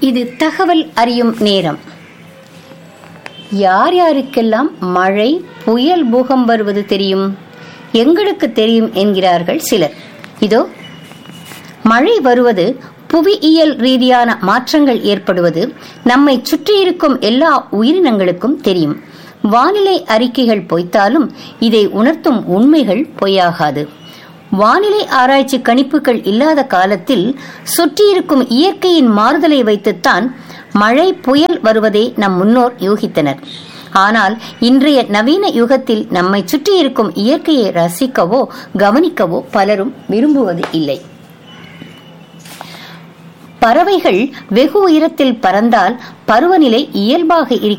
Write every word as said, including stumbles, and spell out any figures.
இது தகவல் அறியும் நேரம். யார் யாருக்கெல்லாம் மழை, புயல், பூகம் வருவது தெரியும்? எங்களுக்கு தெரியும் என்கிறார்கள் சிலர். இதோ, மழை வருவது, புவியியல் ரீதியான மாற்றங்கள் ஏற்படுவது நம்மை சுற்றியிருக்கும் எல்லா உயிரினங்களுக்கும் தெரியும். வானிலை அறிக்கைகள் பொய்த்தாலும் இதை உணர்த்தும் உண்மைகள் பொய்யாகாது. வானிலை ஆராய்ச்சி கணிப்புகள் இல்லாத காலத்தில் சுற்றியிருக்கும் இயற்கையின் மாறுதலை வைத்துத்தான் மழை, புயல் வருவதை நம் முன்னோர் யூகித்தனர். ஆனால் இன்றைய நவீன யுகத்தில் நம்மை சுற்றி இருக்கும் இயற்கையை ரசிக்கவோ கவனிக்கவோ பலரும் விரும்புவது இல்லை. பறவைகள் வெகு உயரத்தில் பறந்தால் பருவநிலை இயல்பாக